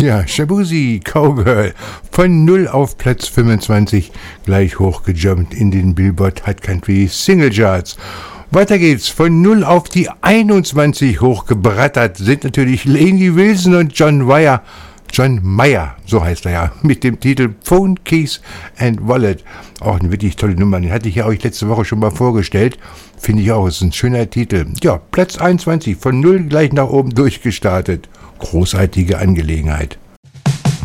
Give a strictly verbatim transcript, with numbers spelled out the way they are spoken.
Ja, Shabuzi, Cowgirl, von null auf Platz fünfundzwanzig, gleich hochgejumpt in den Billboard Hot Country Single Charts. Weiter geht's, von null auf die einundzwanzig hochgebrattert sind natürlich Lainey Wilson und John Mayer. John Mayer, so heißt er ja, mit dem Titel Phone, Keys and Wallet. Auch eine wirklich tolle Nummer, den hatte ich ja euch letzte Woche schon mal vorgestellt. Finde ich auch, ist ein schöner Titel. Ja, Platz einundzwanzig, von null gleich nach oben durchgestartet. Großartige Angelegenheit.